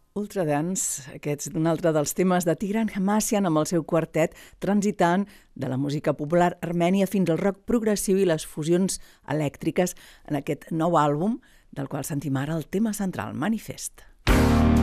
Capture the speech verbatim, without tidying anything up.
Ultradance, aquests d'un altre dels temes de Tigran Hamasyan amb el seu quartet, transitant de la música popular armènia fins al rock progressiu i les fusions elèctriques en aquest nou àlbum, del qual sentim ara el tema central, Manifest.